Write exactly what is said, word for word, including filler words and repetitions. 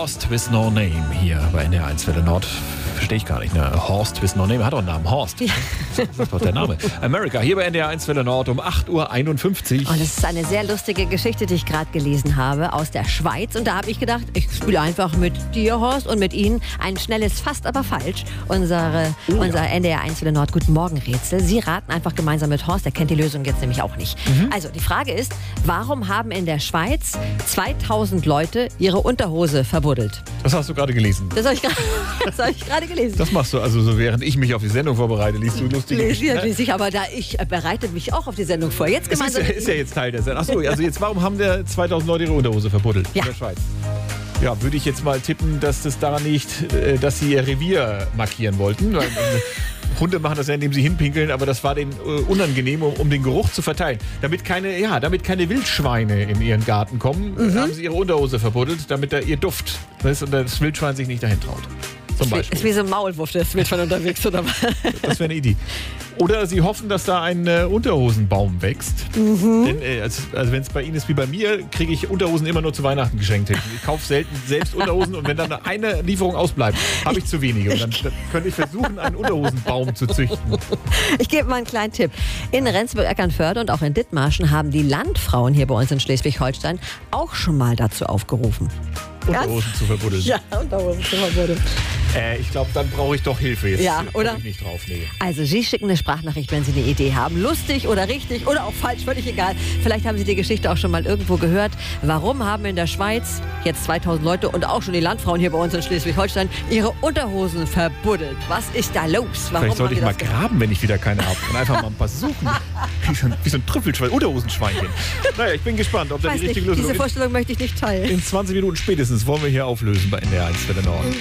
Horst with no name hier bei N D R eins Welle Nord. Verstehe ich gar nicht, ne? Horst with no name. Hat doch einen Namen. Horst. Ja. Das ist doch der Name. America hier bei N D R eins Welle Nord um acht Uhr einundfünfzig. Und es ist eine sehr lustige Geschichte, die ich gerade gelesen habe aus der Schweiz. Und da habe ich gedacht, ich spiele einfach mit dir, Horst, und mit Ihnen ein schnelles, fast aber falsch. Unsere, oh, unser ja. N D R eins Welle Nord Guten Morgen Rätsel. Sie raten einfach gemeinsam mit Horst. Er kennt die Lösung jetzt nämlich auch nicht. Mhm. Also die Frage ist, warum haben in der Schweiz zweitausend Leute ihre Unterhose verbuddelt? Das hast du gerade gelesen. Das habe ich gerade gelesen. Das machst du also so, während ich mich auf die Sendung vorbereite, liest du lustige Lese ich natürlich sicher, aber da ich äh, bereite mich auch auf die Sendung vor. Jetzt gemeinsam ist, ja, ist ja jetzt Teil der Sendung. Achso, also jetzt, warum haben der zweitausend Leute ihre Unterhose verbuddelt ja. in der Schweiz? Ja, würde ich jetzt mal tippen, dass das daran liegt, dass sie ihr Revier markieren wollten. Weil, Hunde machen das ja, indem sie hinpinkeln, aber das war denen unangenehm, um, um den Geruch zu verteilen. Damit keine, ja, damit keine Wildschweine in ihren Garten kommen, mhm. haben sie ihre Unterhose verbuddelt, damit da ihr Duft ist und das Wildschwein sich nicht dahin traut. Zum Beispiel. Ist wie so ein Maulwurf, der ist Wildschwein unterwegs, oder was? Das wäre eine Idee. Oder sie hoffen, dass da ein äh, Unterhosenbaum wächst. Mhm. Denn äh, also, also wenn es bei Ihnen ist wie bei mir, kriege ich Unterhosen immer nur zu Weihnachten geschenkt. Ich kaufe selten selbst Unterhosen und wenn dann eine Lieferung ausbleibt, habe ich zu wenige. Und dann, dann könnte ich versuchen, einen Unterhosenbaum zu züchten. Ich gebe mal einen kleinen Tipp. In Rendsburg-Eckernförde und auch in Dithmarschen haben die Landfrauen hier bei uns in Schleswig-Holstein auch schon mal dazu aufgerufen. Unterhosen zu verbuddeln. Ja, Unterhosen zu verbuddeln. Äh, ich glaube, dann brauche ich doch Hilfe jetzt. Ja, oder? Ich nicht drauf, nee. Also Sie schicken eine Sprachnachricht, wenn Sie eine Idee haben. Lustig oder richtig oder auch falsch, völlig egal. Vielleicht haben Sie die Geschichte auch schon mal irgendwo gehört. Warum haben in der Schweiz jetzt zweitausend Leute und auch schon die Landfrauen hier bei uns in Schleswig-Holstein ihre Unterhosen verbuddelt? Was ist da los? Warum Vielleicht sollte ich mal gemacht? graben, wenn ich wieder keine habe. Und einfach mal ein paar suchen. Wie so ein, wie so ein Trüffelschwein, Unterhosenschweinchen. Naja, ich bin gespannt, ob da die richtige nicht, Lösung ist. Diese Vorstellung möchte ich nicht teilen. In zwanzig Minuten spätestens wollen wir hier auflösen bei N D R eins Welle Nord.